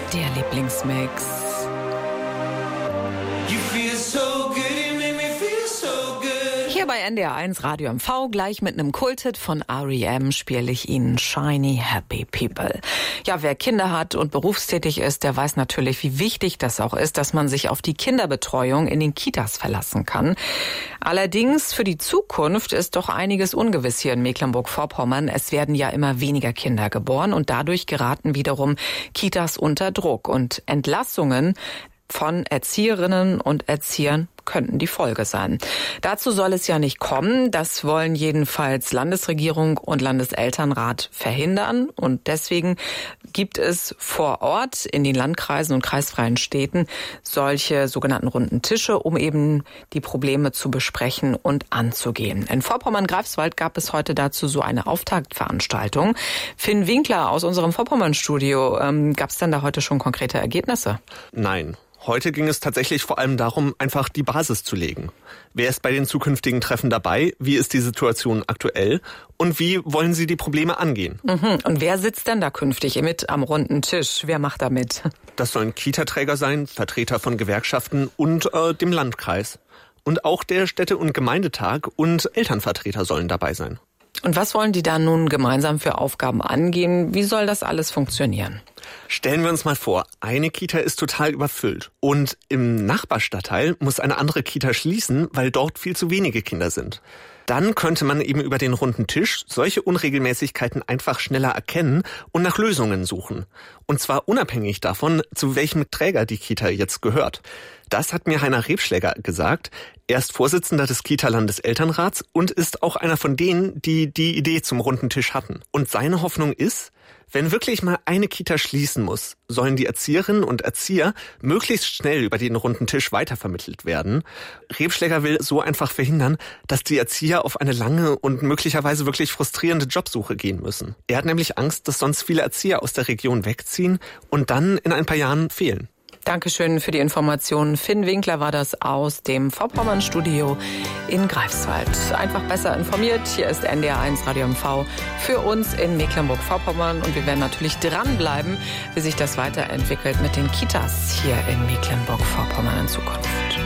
Der Lieblingsmix. Hier bei NDR1 Radio MV, gleich mit einem Kulthit von R.E.M. spiele ich Ihnen Shiny Happy People. Ja, wer Kinder hat und berufstätig ist, der weiß natürlich, wie wichtig das auch ist, dass man sich auf die Kinderbetreuung in den Kitas verlassen kann. Allerdings für die Zukunft ist doch einiges ungewiss hier in Mecklenburg-Vorpommern. Es werden ja immer weniger Kinder geboren und dadurch geraten wiederum Kitas unter Druck. Und Entlassungen von Erzieherinnen und Erziehern könnten die Folge sein. Dazu soll es ja nicht kommen. Das wollen jedenfalls Landesregierung und Landeselternrat verhindern. Und deswegen gibt es vor Ort in den Landkreisen und kreisfreien Städten solche sogenannten runden Tische, um eben die Probleme zu besprechen und anzugehen. In Vorpommern-Greifswald gab es heute dazu so eine Auftaktveranstaltung. Finn Winkler aus unserem Vorpommern-Studio. Gab es denn da heute schon konkrete Ergebnisse? Nein. Heute ging es tatsächlich vor allem darum, einfach die Basis zu legen. Wer ist bei den zukünftigen Treffen dabei? Wie ist die Situation aktuell? Und wie wollen Sie die Probleme angehen? Und wer sitzt denn da künftig mit am runden Tisch? Wer macht da mit? Das sollen Kita-Träger sein, Vertreter von Gewerkschaften und dem Landkreis. Und auch der Städte- und Gemeindetag und Elternvertreter sollen dabei sein. Und was wollen die da nun gemeinsam für Aufgaben angehen? Wie soll das alles funktionieren? Stellen wir uns mal vor, eine Kita ist total überfüllt und im Nachbarstadtteil muss eine andere Kita schließen, weil dort viel zu wenige Kinder sind. Dann könnte man eben über den runden Tisch solche Unregelmäßigkeiten einfach schneller erkennen und nach Lösungen suchen. Und zwar unabhängig davon, zu welchem Träger die Kita jetzt gehört. Das hat mir Heiner Rebschläger gesagt. Er ist Vorsitzender des Kita-Landeselternrats und ist auch einer von denen, die die Idee zum runden Tisch hatten. Und seine Hoffnung ist, wenn wirklich mal eine Kita schließen muss, sollen die Erzieherinnen und Erzieher möglichst schnell über den runden Tisch weitervermittelt werden. Rebschläger will so einfach verhindern, dass die Erzieher auf eine lange und möglicherweise wirklich frustrierende Jobsuche gehen müssen. Er hat nämlich Angst, dass sonst viele Erzieher aus der Region wegziehen und dann in ein paar Jahren fehlen. Dankeschön für die Informationen. Finn Winkler war das aus dem Vorpommern-Studio in Greifswald. Einfach besser informiert. Hier ist NDR1 Radio MV für uns in Mecklenburg-Vorpommern. Und wir werden natürlich dranbleiben, wie sich das weiterentwickelt mit den Kitas hier in Mecklenburg-Vorpommern in Zukunft.